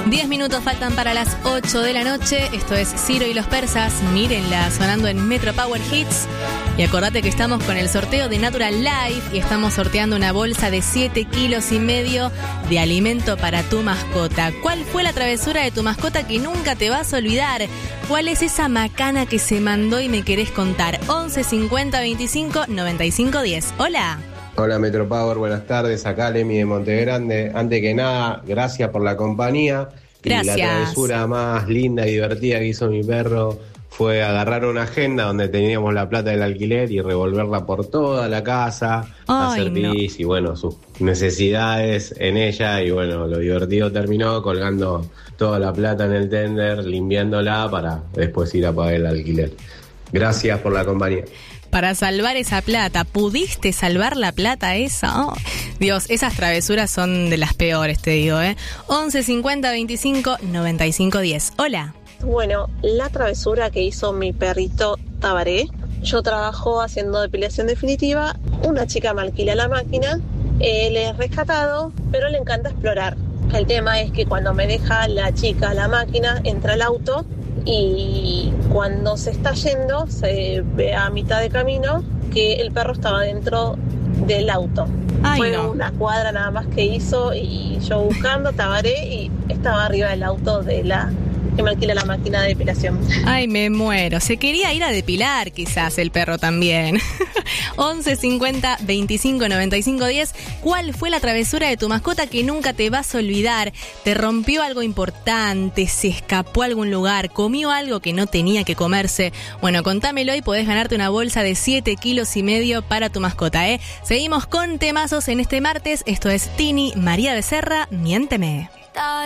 10 minutos faltan para las 8 de la noche. Esto es Ciro y los Persas. Mírenla sonando en Metro Power Hits. Y acordate que estamos con el sorteo de Natural Life y estamos sorteando una bolsa de 7,5 kilos de alimento para tu mascota. ¿Cuál fue la travesura de tu mascota que nunca te vas a olvidar? ¿Cuál es esa macana que se mandó y me querés contar? 11 50 25 95 10. Hola. Hola Metro Power, buenas tardes, acá Lemi de Montegrande. Antes que nada, gracias por la compañía. Gracias. Y la travesura más linda y divertida que hizo mi perro fue agarrar una agenda donde teníamos la plata del alquiler y revolverla por toda la casa, hacer pis y bueno, sus necesidades en ella. Y bueno, lo divertido terminó colgando toda la plata en el tender, limpiándola para después ir a pagar el alquiler. Gracias por la compañía. Para salvar esa plata, ¿pudiste salvar la plata esa? Oh, Dios, esas travesuras son de las peores, te digo, 11 50 25 95 10. Hola. Bueno, la travesura que hizo mi perrito Tabaré. Yo trabajo haciendo depilación definitiva. Una chica me alquila la máquina. Él es rescatado, pero le encanta explorar. El tema es que cuando me deja la chica la máquina, entra al auto. Y cuando se está yendo, se ve a mitad de camino que el perro estaba dentro del auto. Fue una cuadra nada más que hizo y yo buscando, Tabaré, y estaba arriba del auto de la que me alquila la máquina de depilación. Ay, me muero. Se quería ir a depilar quizás el perro también. 11 50 25 95 10. ¿Cuál fue la travesura de tu mascota que nunca te vas a olvidar? ¿Te rompió algo importante? ¿Se escapó a algún lugar? ¿Comió algo que no tenía que comerse? Bueno, contámelo y podés ganarte una bolsa de 7,5 kilos para tu mascota, Seguimos con temazos en este martes. Esto es Tini María Becerra, Miénteme.